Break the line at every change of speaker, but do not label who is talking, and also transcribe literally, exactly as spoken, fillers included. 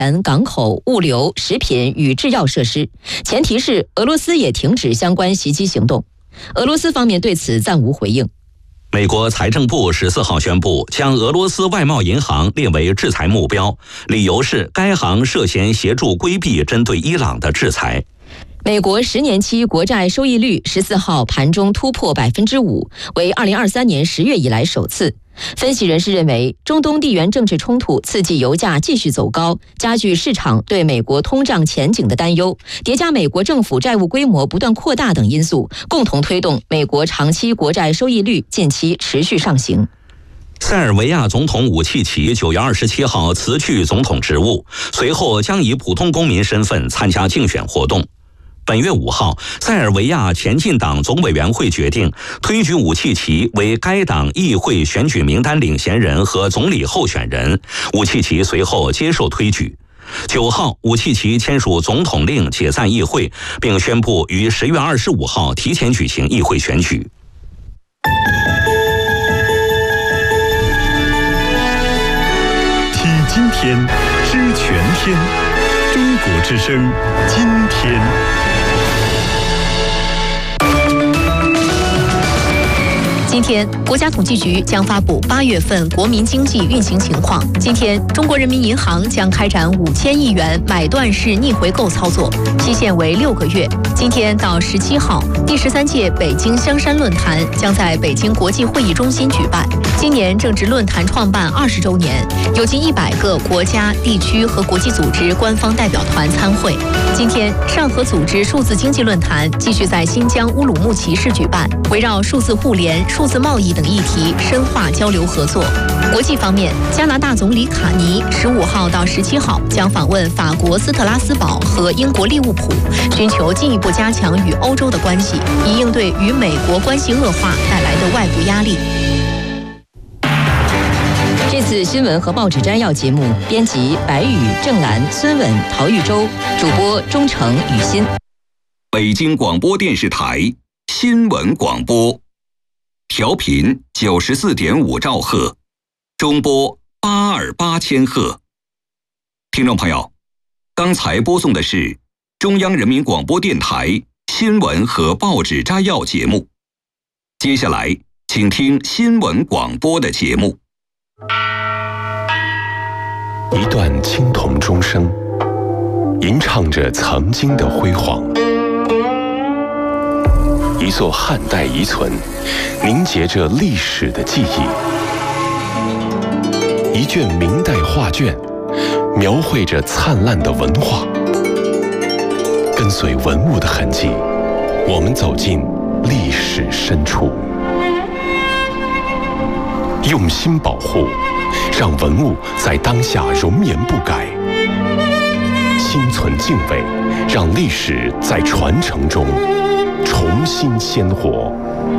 港口、物流、食品与制药设施，前提是俄罗斯也停止相关袭击行动。俄罗斯方面对此暂无回应。
美国财政部十四号宣布，将俄罗斯外贸银行列为制裁目标，理由是该行涉嫌协助规避针对伊朗的制裁。
美国十年期国债收益率十四号盘中突破百分之五，为二零二三年十月以来首次。分析人士认为，中东地缘政治冲突刺激油价继续走高，加剧市场对美国通胀前景的担忧，叠加美国政府债务规模不断扩大等因素，共同推动美国长期国债收益率近期持续上行。
塞尔维亚总统武契奇九月二十七号辞去总统职务，随后将以普通公民身份参加竞选活动。本月五号，塞尔维亚前进党总委员会决定推举武契奇为该党议会选举名单领衔人和总理候选人。武契奇随后接受推举。九号，武契奇签署总统令解散议会，并宣布于十月二十五号提前举行议会选举。
听今天，知全天，中国之声，今天。
今天，国家统计局将发布八月份国民经济运行情况。今天，中国人民银行将开展五千亿元买断式逆回购操作，期限为六个月。今天到十七号，第十三届北京香山论坛将在北京国际会议中心举办。今年正值论坛创办二十周年，有近一百个国家、地区和国际组织官方代表团参会。今天，上合组织数字经济论坛继续在新疆乌鲁木齐市举办，围绕数字互联、数字贸易等议题深化交流合作。国际方面，加拿大总理卡尼十五号到十七号将访问法国斯特拉斯堡和英国利物浦，寻求进一步加强与欧洲的关系，以应对与美国关系恶化带来的外部压力。
这次新闻和报纸摘要节目，编辑白宇、郑兰、孙稳、陶玉洲，主播钟诚、雨欣。
北京广播电视台新闻广播，调频九十四点五兆赫，中波八二八千赫。听众朋友，刚才播送的是中央人民广播电台新闻和报纸摘要节目。接下来，请听新闻广播的节目。
一段青铜钟声，吟唱着曾经的辉煌；一座汉代遗存，凝结着历史的记忆；一卷明代画卷，描绘着灿烂的文化。跟随文物的痕迹，我们走进历史深处，用心保护，让文物在当下容颜不改；心存敬畏，让历史在传承中重新鲜活。